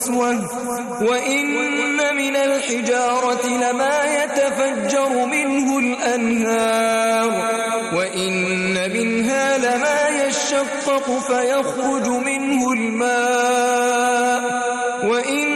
وإن من الحجارة لما يتفجر منه الأنهار وإن منها لما يشقق فيخرج منه الماء وإن